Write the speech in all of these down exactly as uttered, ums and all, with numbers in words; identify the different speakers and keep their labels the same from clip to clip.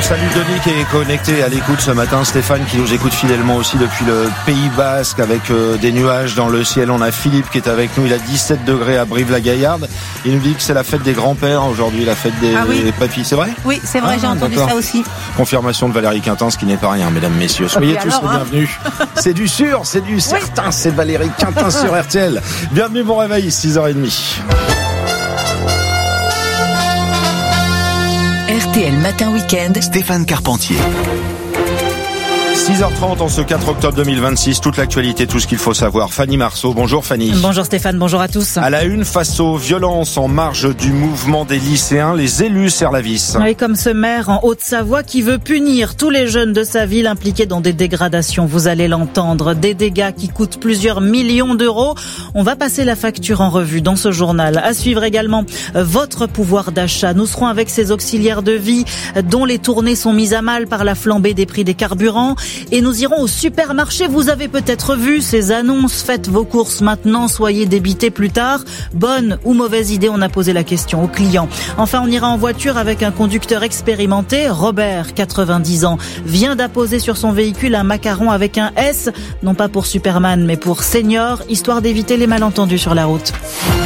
Speaker 1: salue Denis qui est connecté à l'écoute ce matin, Stéphane qui nous écoute fidèlement aussi depuis le Pays Basque avec euh, des nuages dans le ciel. On a Philippe qui est avec nous, il a dix-sept degrés à Brive-la-Gaillarde. Il nous dit que c'est la fête des grands-pères aujourd'hui, la fête des,
Speaker 2: ah oui.
Speaker 1: des papis, c'est vrai ?
Speaker 2: Oui, c'est vrai, ah, j'ai entendu d'accord. ça aussi.
Speaker 1: Confirmation de Valérie Quintin, ce qui n'est pas rien, mesdames, messieurs. Soyez tous les bienvenus. Hein. C'est du sûr, c'est du certain, oui. C'est Valérie Quintin sur R T L. Bienvenue, bon réveil, six heures trente.
Speaker 3: R T L Matin Week-end,
Speaker 4: Stéphane Carpentier.
Speaker 1: six heures trente en ce quatre octobre deux mille vingt-six, toute l'actualité, tout ce qu'il faut savoir. Fanny Marceau, bonjour Fanny.
Speaker 5: Bonjour Stéphane, bonjour à tous.
Speaker 1: À la une, face aux violences en marge du mouvement des lycéens, les élus serrent la vis.
Speaker 5: Et comme ce maire en Haute-Savoie qui veut punir tous les jeunes de sa ville impliqués dans des dégradations, vous allez l'entendre, des dégâts qui coûtent plusieurs millions d'euros. On va passer la facture en revue dans ce journal. À suivre également votre pouvoir d'achat. Nous serons avec ces auxiliaires de vie dont les tournées sont mises à mal par la flambée des prix des carburants. Et nous irons au supermarché. Vous avez peut-être vu ces annonces. Faites vos courses maintenant, soyez débités plus tard. Bonne ou mauvaise idée, on a posé la question aux clients. Enfin, on ira en voiture avec un conducteur expérimenté. Robert, quatre-vingt-dix ans, vient d'apposer sur son véhicule un macaron avec un S. Non pas pour Superman, mais pour Senior, histoire d'éviter les malentendus sur la route.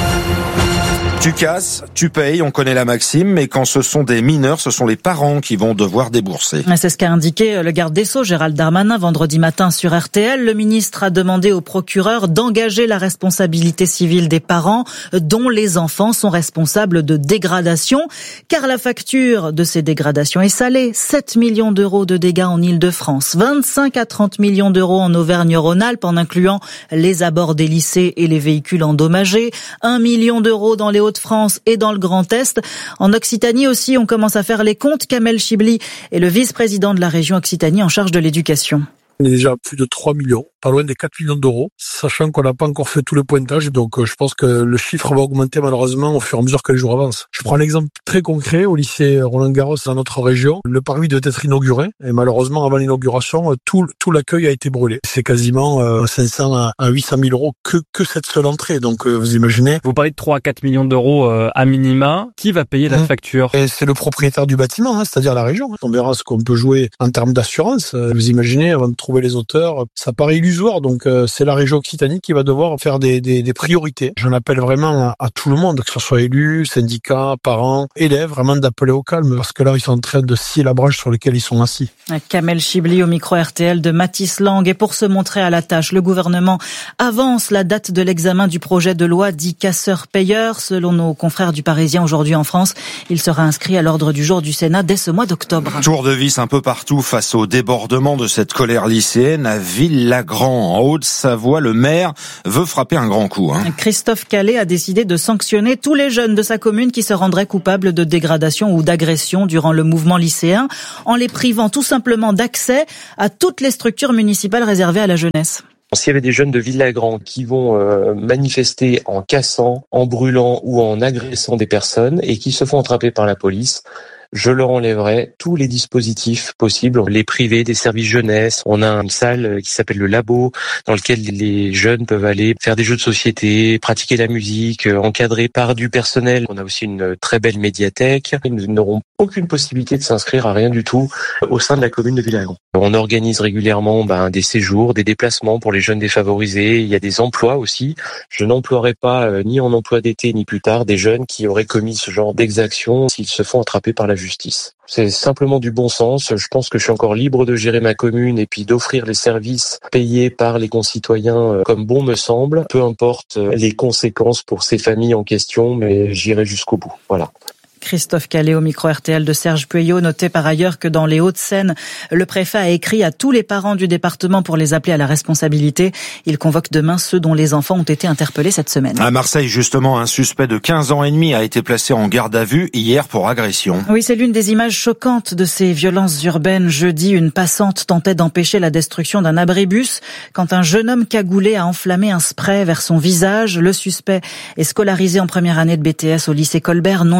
Speaker 1: Tu casses, tu payes, on connaît la maxime, mais quand ce sont des mineurs, ce sont les parents qui vont devoir débourser.
Speaker 5: C'est ce qu'a indiqué le garde des Sceaux, Gérald Darmanin, vendredi matin sur R T L. Le ministre a demandé au procureur d'engager la responsabilité civile des parents dont les enfants sont responsables de dégradation, car la facture de ces dégradations est salée. sept millions d'euros de dégâts en Île-de-France, vingt-cinq à trente millions d'euros en Auvergne-Rhône-Alpes, en incluant les abords des lycées et les véhicules endommagés, un million d'euros dans les Hauts-de-France et dans le Grand Est. En Occitanie aussi, on commence à faire les comptes. Kamel Chibli est le vice-président de la région Occitanie en charge de l'éducation.
Speaker 6: On est déjà à plus de trois millions, pas loin des quatre millions d'euros, sachant qu'on n'a pas encore fait tout le pointage. Donc je pense que le chiffre va augmenter malheureusement au fur et à mesure que les jours avancent. Je prends un exemple très concret au lycée Roland-Garros dans notre région. Le parvis devait être inauguré et malheureusement avant l'inauguration, tout, tout l'accueil a été brûlé. C'est quasiment euh, cinq cents à huit cent mille euros que, que cette seule entrée. Donc euh, vous imaginez.
Speaker 7: Vous parlez de trois à quatre millions d'euros euh, à minima. Qui va payer la mmh. facture ?
Speaker 6: Et c'est le propriétaire du bâtiment, hein, c'est-à-dire la région. On verra ce qu'on peut jouer en termes d'assurance. Euh, vous imaginez avant de trouver les auteurs, ça paraît illusoire, donc euh, c'est la région Occitanie qui va devoir faire des, des, des priorités. J'en appelle vraiment à, à tout le monde, que ce soit élus, syndicats, parents, élèves, vraiment d'appeler au calme, parce que là ils sont en train de scier la branche sur laquelle ils sont assis.
Speaker 5: Kamel Chibli au micro R T L de Mathis Lang. Et pour se montrer à la tâche, le gouvernement avance la date de l'examen du projet de loi dit casseur-payeur. Selon nos confrères du Parisien aujourd'hui en France, il sera inscrit à l'ordre du jour du Sénat dès ce mois d'octobre.
Speaker 1: Tour de vis un peu partout face au débordement de cette colère lycéenne. À Villagrand, en Haute-Savoie, le maire veut frapper un grand coup. Hein.
Speaker 5: Christophe Calais a décidé de sanctionner tous les jeunes de sa commune qui se rendraient coupables de dégradation ou d'agression durant le mouvement lycéen, en les privant tout simplement d'accès à toutes les structures municipales réservées à la jeunesse.
Speaker 8: S'il y avait des jeunes de Villagrand qui vont euh, manifester en cassant, en brûlant ou en agressant des personnes et qui se font attraper par la police, je leur enlèverai tous les dispositifs possibles, les privés des services jeunesse. On a une salle qui s'appelle le Labo, dans lequel les jeunes peuvent aller faire des jeux de société, pratiquer la musique, encadrés par du personnel. On a aussi une très belle médiathèque. Ils n'auront aucune possibilité de s'inscrire à rien du tout au sein de la commune de Villagrand. On organise régulièrement ben, des séjours, des déplacements pour les jeunes défavorisés. Il y a des emplois aussi. Je n'emploierai pas, euh, ni en emploi d'été, ni plus tard, des jeunes qui auraient commis ce genre d'exaction s'ils se font attraper par la justice. C'est simplement du bon sens. Je pense que je suis encore libre de gérer ma commune et puis d'offrir les services payés par les concitoyens comme bon me semble. Peu importe les conséquences pour ces familles en question, mais j'irai jusqu'au bout. Voilà.
Speaker 5: Christophe Calais au micro R T L de Serge Pueyo. Notez par ailleurs que dans les Hauts-de-Seine, le préfet a écrit à tous les parents du département pour les appeler à la responsabilité. Il convoque demain ceux dont les enfants ont été interpellés cette semaine.
Speaker 1: À Marseille, justement, un suspect de quinze ans et demi a été placé en garde à vue hier pour agression.
Speaker 5: Oui, c'est l'une des images choquantes de ces violences urbaines. Jeudi, une passante tentait d'empêcher la destruction d'un abribus quand un jeune homme cagoulé a enflammé un spray vers son visage. Le suspect est scolarisé en première année de B T S au lycée Colbert, non loin du lieu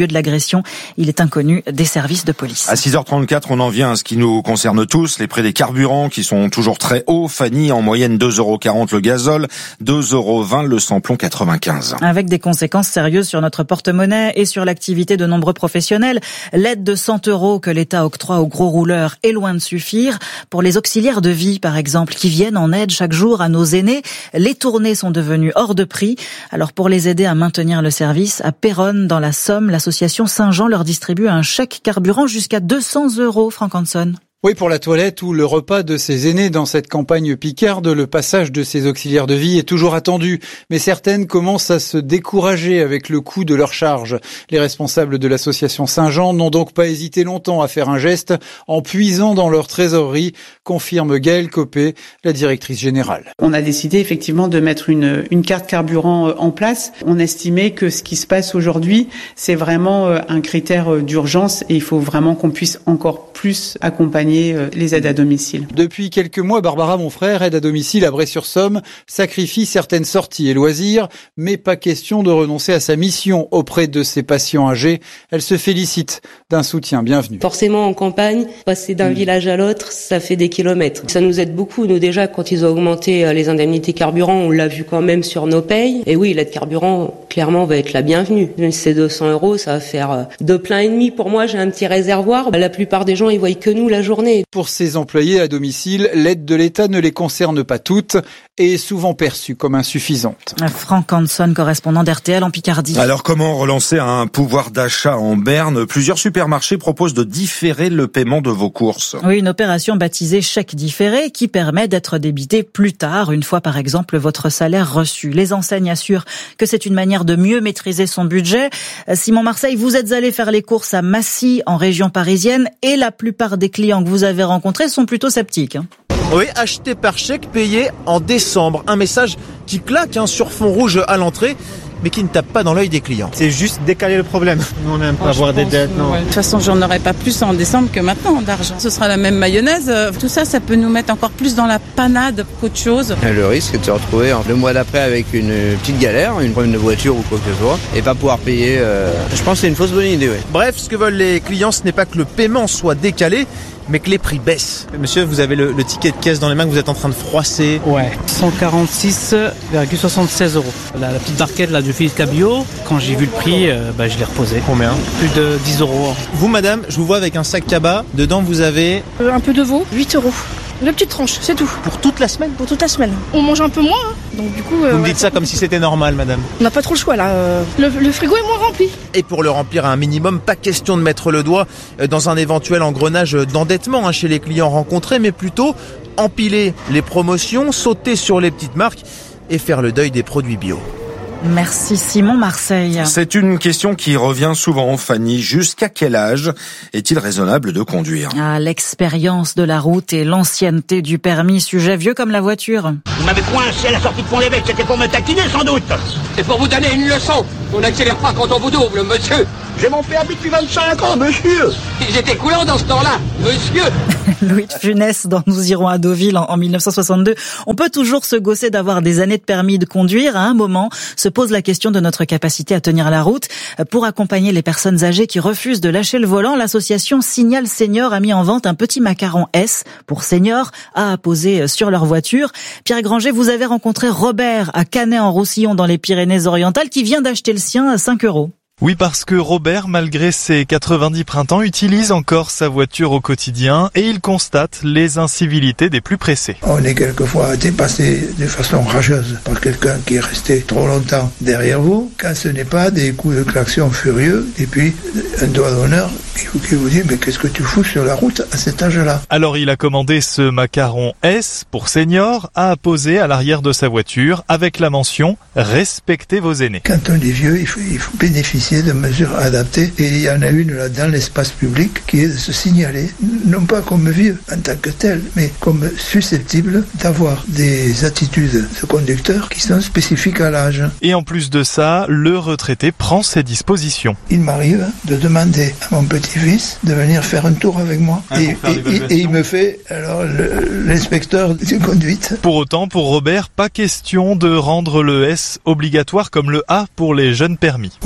Speaker 5: lieu de l'agression. Il est inconnu des services de police.
Speaker 1: À six heures trente-quatre, on en vient à ce qui nous concerne tous, les prix des carburants qui sont toujours très hauts. Fanny, en moyenne deux euros quarante le gazole, deux euros vingt le samplon quatre-vingt-quinze.
Speaker 5: Avec des conséquences sérieuses sur notre porte-monnaie et sur l'activité de nombreux professionnels. L'aide de cent euros que l'État octroie aux gros rouleurs est loin de suffire. Pour les auxiliaires de vie, par exemple, qui viennent en aide chaque jour à nos aînés, les tournées sont devenues hors de prix. Alors pour les aider à maintenir le service, à Péronne, dans la Somme, l'association Saint-Jean leur distribue un chèque carburant jusqu'à deux cents euros, Franck Hanson.
Speaker 3: Oui, pour la toilette ou le repas de ses aînés dans cette campagne picarde, le passage de ces auxiliaires de vie est toujours attendu. Mais certaines commencent à se décourager avec le coût de leur charge. Les responsables de l'association Saint-Jean n'ont donc pas hésité longtemps à faire un geste en puisant dans leur trésorerie, confirme Gaëlle Copé, la directrice générale.
Speaker 4: On a décidé effectivement de mettre une, une carte carburant en place. On estimait que ce qui se passe aujourd'hui, c'est vraiment un critère d'urgence et il faut vraiment qu'on puisse encore plus accompagner les aides à domicile.
Speaker 3: Depuis quelques mois, Barbara Monfrère, aide à domicile à Bray-sur-Somme, sacrifie certaines sorties et loisirs, mais pas question de renoncer à sa mission auprès de ses patients âgés. Elle se félicite d'un soutien bienvenu.
Speaker 9: Forcément, en campagne, passer d'un mmh. village à l'autre, ça fait des kilomètres. Ça nous aide beaucoup. Nous, déjà, quand ils ont augmenté les indemnités carburant, on l'a vu quand même sur nos payes. Et oui, l'aide carburant, clairement, va être la bienvenue. Ces deux cents euros, ça va faire deux pleins et demi. Pour moi, j'ai un petit réservoir. La plupart des gens, ils voient que nous la journée.
Speaker 3: Pour ces employés à domicile, l'aide de l'État ne les concerne pas toutes et est souvent perçue comme insuffisante.
Speaker 5: Franck Hanson, correspondant d'R T L en Picardie.
Speaker 1: Alors comment relancer un pouvoir d'achat en berne ? Plusieurs supermarchés proposent de différer le paiement de vos courses.
Speaker 5: Oui, une opération baptisée chèque différé qui permet d'être débité plus tard, une fois par exemple votre salaire reçu. Les enseignes assurent que c'est une manière de mieux maîtriser son budget. Simon Marseille, vous êtes allé faire les courses à Massy en région parisienne et la plupart des clients que vous avez rencontrés sont plutôt sceptiques.
Speaker 10: Oui, acheté par chèque, payé en décembre. Un message qui claque hein, sur fond rouge à l'entrée, mais qui ne tape pas dans l'œil des clients.
Speaker 11: C'est juste décaler le problème. On n'aime pas avoir des dettes, non.
Speaker 12: Ouais. De toute façon, j'en aurai pas plus en décembre que maintenant d'argent. Ce sera la même mayonnaise. Tout ça, ça peut nous mettre encore plus dans la panade qu'autre chose.
Speaker 13: Le risque est de se retrouver le mois d'après avec une petite galère, une problème de voiture ou quoi que ce soit, et pas pouvoir payer. Euh... Je pense que c'est une fausse bonne idée. Ouais.
Speaker 10: Bref, ce que veulent les clients, ce n'est pas que le paiement soit décalé, mais que les prix baissent. Monsieur, vous avez le, le ticket de caisse dans les mains que vous êtes en train de froisser.
Speaker 14: Ouais, cent quarante-six virgule soixante-seize euros. La, la petite barquette là, du Philippe Cabio, quand j'ai vu le prix, euh, bah, je l'ai reposé.
Speaker 10: Combien ?
Speaker 14: Plus de dix euros.
Speaker 10: Vous, madame, je vous vois avec un sac cabas. Dedans, vous avez...
Speaker 15: Euh, un peu de veau, huit euros. Une petite tranche, c'est tout.
Speaker 10: Pour toute la semaine ?
Speaker 15: Pour toute la semaine. On mange un peu moins, hein. Donc du coup... Euh,
Speaker 10: vous me
Speaker 15: ouais,
Speaker 10: dites ça comme si c'était normal, madame.
Speaker 15: On n'a pas trop le choix, là. Euh, le, le frigo est moins rempli.
Speaker 10: Et pour le remplir à un minimum, pas question de mettre le doigt dans un éventuel engrenage d'endettement hein, chez les clients rencontrés, mais plutôt empiler les promotions, sauter sur les petites marques et faire le deuil des produits bio.
Speaker 5: Merci Simon Marseille.
Speaker 1: C'est une question qui revient souvent, Fanny. Jusqu'à quel âge est-il raisonnable de conduire ?
Speaker 5: Ah, l'expérience de la route et l'ancienneté du permis, sujet vieux comme la voiture.
Speaker 16: Vous m'avez coincé à la sortie de Pont-l'Évêque, c'était pour me taquiner sans doute.
Speaker 17: C'est pour vous donner une leçon. On n'accélère pas quand on vous double, monsieur.
Speaker 16: J'ai mon permis depuis vingt-cinq ans, monsieur.
Speaker 17: Ils étaient coulants dans ce temps-là, monsieur.
Speaker 5: Louis de Funès dans Nous irons à Deauville en, en mille neuf cent soixante-deux. On peut toujours se gausser d'avoir des années de permis de conduire. À un moment, se pose la question de notre capacité à tenir la route. Pour accompagner les personnes âgées qui refusent de lâcher le volant, l'association Signal Senior a mis en vente un petit macaron S pour seniors à apposer sur leur voiture. Pierre Granger, vous avez rencontré Robert à Canet-en-Roussillon dans les Pyrénées-Orientales qui vient d'acheter le sien à cinq euros.
Speaker 18: Oui, parce que Robert, malgré ses quatre-vingt-dix printemps, utilise encore sa voiture au quotidien et il constate les incivilités des plus pressés.
Speaker 19: On est quelquefois dépassé de façon rageuse par quelqu'un qui est resté trop longtemps derrière vous, quand ce n'est pas des coups de klaxon furieux et puis un doigt d'honneur qui vous dit « mais qu'est-ce que tu fous sur la route à cet âge-là »
Speaker 18: Alors il a commandé ce macaron S pour senior à apposer à l'arrière de sa voiture avec la mention « Respectez vos aînés ».
Speaker 19: Quand on est vieux, il faut, il faut bénéficier de mesures adaptées et il y en a une là dans l'espace public qui est de se signaler, non pas comme vieux en tant que tel, mais comme susceptible d'avoir des attitudes de conducteur qui sont spécifiques à l'âge.
Speaker 18: Et en plus de ça, le retraité prend ses dispositions.
Speaker 19: Il m'arrive de demander à mon petit-fils de venir faire un tour avec moi ah, et, et, et, et il me fait alors le, l'inspecteur de conduite.
Speaker 18: Pour autant, pour Robert, pas question de rendre le S obligatoire comme le A pour les jeunes permis.
Speaker 19: Pour les jeunes conducteurs,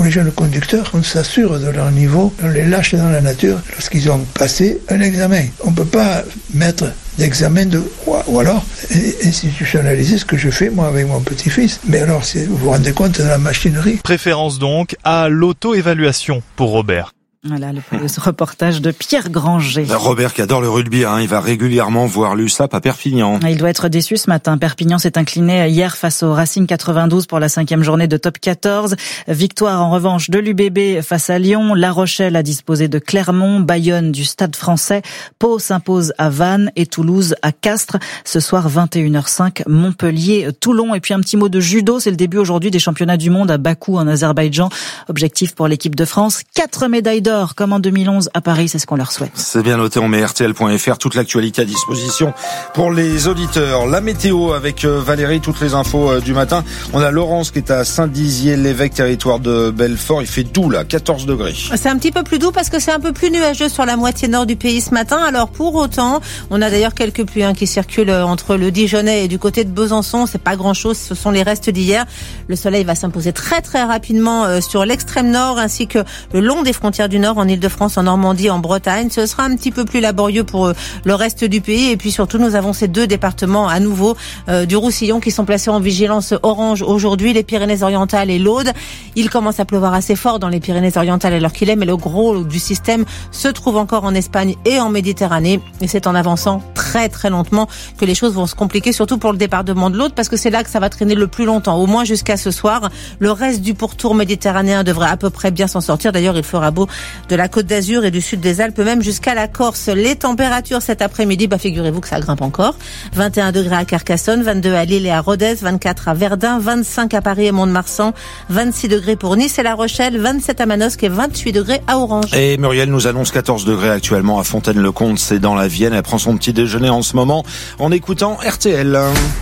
Speaker 19: conducteurs, on s'assure de leur niveau, on les lâche dans la nature lorsqu'ils ont passé un examen. On ne peut pas mettre d'examen de ou alors institutionnaliser ce que je fais moi avec mon petit-fils. Mais alors, c'est, vous vous rendez compte de la machinerie.
Speaker 18: Préférence donc à l'auto-évaluation pour Robert.
Speaker 5: Voilà le, le reportage de Pierre Granger.
Speaker 1: Robert qui adore le rugby, hein, il va régulièrement voir l'U S A P à Perpignan.
Speaker 5: Il doit être déçu ce matin. Perpignan s'est incliné hier face au Racing quatre-vingt-douze pour la cinquième journée de top quatorze. Victoire en revanche de l'U B B face à Lyon. La Rochelle a disposé de Clermont, Bayonne du Stade Français. Pau s'impose à Vannes et Toulouse à Castres. Ce soir vingt et une heures cinq, Montpellier, Toulon. Et puis un petit mot de judo. C'est le début aujourd'hui des championnats du monde à Bakou en Azerbaïdjan. Objectif pour l'équipe de France, quatre médailles d'or. Comme en deux mille onze à Paris, c'est ce qu'on leur souhaite.
Speaker 1: C'est bien noté, on met R T L point F R, toute l'actualité à disposition pour les auditeurs. La météo avec Valérie, toutes les infos du matin. On a Laurence qui est à Saint-Dizier-l'Évêque, territoire de Belfort. Il fait doux là, quatorze degrés.
Speaker 2: C'est un petit peu plus doux parce que c'est un peu plus nuageux sur la moitié nord du pays ce matin. Alors pour autant, on a d'ailleurs quelques pluies hein, qui circulent entre le Dijonais et du côté de Besançon. C'est pas grand chose, ce sont les restes d'hier. Le soleil va s'imposer très très rapidement sur l'extrême nord ainsi que le long des frontières du nord en Ile-de-France, en Normandie, en Bretagne. Ce sera un petit peu plus laborieux pour le reste du pays. Et puis surtout, nous avons ces deux départements à nouveau euh, du Roussillon qui sont placés en vigilance orange aujourd'hui, les Pyrénées-Orientales et l'Aude. Il commence à pleuvoir assez fort dans les Pyrénées-Orientales alors qu'il est, mais le gros du système se trouve encore en Espagne et en Méditerranée. Et c'est en avançant très très lentement que les choses vont se compliquer, surtout pour le département de l'Aude, parce que c'est là que ça va traîner le plus longtemps, au moins jusqu'à ce soir. Le reste du pourtour méditerranéen devrait à peu près bien s'en sortir. D'ailleurs, il fera beau de la Côte d'Azur et du sud des Alpes, même jusqu'à la Corse. Les températures cet après-midi, bah figurez-vous que ça grimpe encore. vingt et un degrés à Carcassonne, vingt-deux à Lille et à Rodez, vingt-quatre à Verdun, vingt-cinq à Paris et Mont-de-Marsan, vingt-six degrés pour Nice et La Rochelle, vingt-sept à Manosque et vingt-huit degrés à Orange.
Speaker 1: Et Muriel nous annonce quatorze degrés actuellement à Fontaine-le-Comte, c'est dans la Vienne. Elle prend son petit déjeuner en ce moment en écoutant R T L.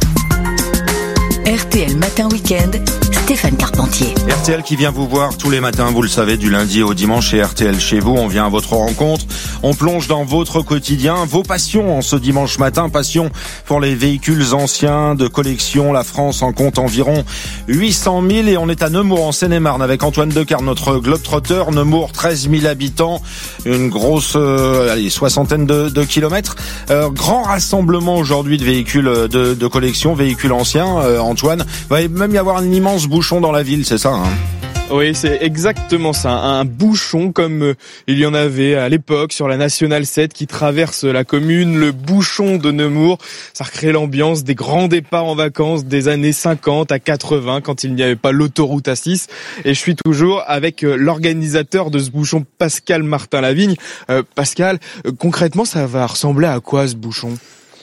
Speaker 20: R T L Matin Week-end, Stéphane Carpentier.
Speaker 1: R T L qui vient vous voir tous les matins, vous le savez, du lundi au dimanche chez R T L chez vous. On vient à votre rencontre, on plonge dans votre quotidien, vos passions en ce dimanche matin. Passion pour les véhicules anciens de collection. La France en compte environ huit cent mille et on est à Nemours en Seine-et-Marne avec Antoine Decarne, notre globe-trotter. Nemours, treize mille habitants, une grosse euh, allez, soixantaine de, de kilomètres. Euh, grand rassemblement aujourd'hui de véhicules de, de collection, véhicules anciens. Euh, Antoine, il va même y avoir un immense bouchon dans la ville, c'est ça hein?
Speaker 21: Oui, c'est exactement ça, un bouchon comme euh, il y en avait à l'époque sur la Nationale sept qui traverse la commune, le bouchon de Nemours. Ça recrée l'ambiance des grands départs en vacances des années cinquante à quatre-vingts quand il n'y avait pas l'autoroute A six. Et je suis toujours avec euh, l'organisateur de ce bouchon, Pascal Martin-Lavigne. Euh, Pascal, euh, concrètement, ça va ressembler à quoi ce bouchon ?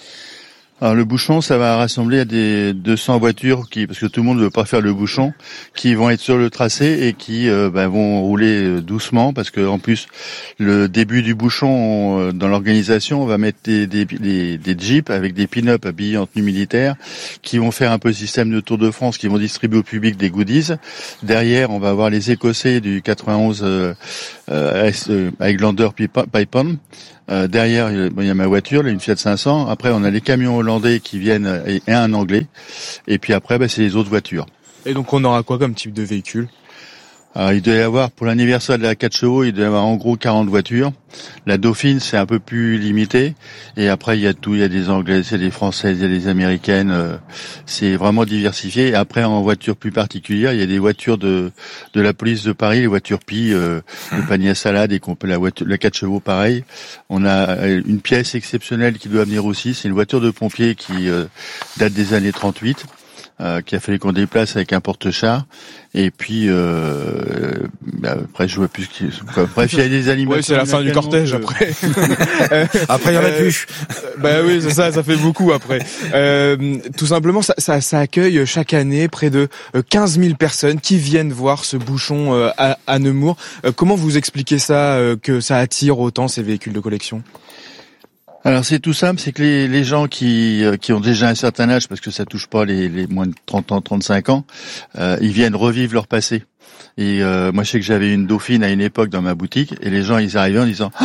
Speaker 22: Alors le bouchon, ça va rassembler à des deux cents voitures qui, parce que tout le monde ne veut pas faire le bouchon, qui vont être sur le tracé et qui euh, ben, vont rouler doucement parce que en plus le début du bouchon euh, dans l'organisation, on va mettre des, des, des, des jeeps avec des pin-up habillés en tenue militaire qui vont faire un peu le système de Tour de France, qui vont distribuer au public des goodies. Derrière, on va avoir les Écossais du quatre-vingt-onze euh, euh, avec Lander Pipe-On. Euh, derrière, il y a ma voiture, là, une Fiat cinq cents. Après, on a les camions hollandais qui viennent et, et un anglais. Et puis après, bah, c'est les autres voitures.
Speaker 21: Et donc, on aura quoi comme type de véhicule ?
Speaker 22: Alors, il doit y avoir, pour l'anniversaire de la quatre chevaux, il doit y avoir en gros quarante voitures. La Dauphine, c'est un peu plus limité. Et après, il y a tout, il y a des Anglaises, il y a des Françaises, il y a des Américaines. Euh, c'est vraiment diversifié. Et après, en voiture plus particulière, il y a des voitures de de la police de Paris, les voitures Pi, euh, le panier à salade et la voiture, la quatre chevaux, pareil. On a une pièce exceptionnelle qui doit venir aussi. C'est une voiture de pompier qui euh, date des années trente-huit. Euh, qui a fallu qu'on déplace avec un porte-char. Et puis euh, bah, après je vois plus qui... bref, il y a des animations.
Speaker 21: Ouais, c'est la fin du cortège que... après.
Speaker 1: Après il y en a euh, plus.
Speaker 21: Bah oui, c'est ça, ça fait beaucoup après. Euh, tout simplement, ça, ça, ça accueille chaque année près de quinze mille personnes qui viennent voir ce bouchon euh, à, à Nemours. Euh, comment vous expliquez ça, euh, que ça attire autant ces véhicules de collection ?
Speaker 22: Alors c'est tout simple, c'est que les, les gens qui qui ont déjà un certain âge, parce que ça touche pas les, les moins de trente ans, trente-cinq ans, euh, ils viennent revivre leur passé. Et euh, moi je sais que j'avais une Dauphine à une époque dans ma boutique, et les gens ils arrivaient en disant ah,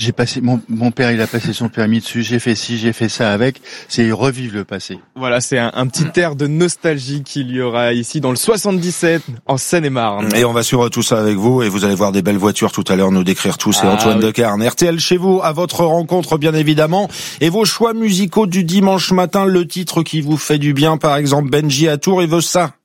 Speaker 22: J'ai passé, mon, mon père, il a passé son permis dessus, j'ai fait ci, j'ai fait ça avec. C'est revivre le passé.
Speaker 21: Voilà, c'est un, un petit air de nostalgie qu'il y aura ici dans le soixante-dix-sept, en Seine-et-Marne.
Speaker 1: Et on va suivre tout ça avec vous, et vous allez voir des belles voitures tout à l'heure, nous décrire tout. C'est ah, Antoine oui. Decarne. R T L chez vous, à votre rencontre, bien évidemment. Et vos choix musicaux du dimanche matin, le titre qui vous fait du bien, par exemple, Benji à Tours, il veut ça.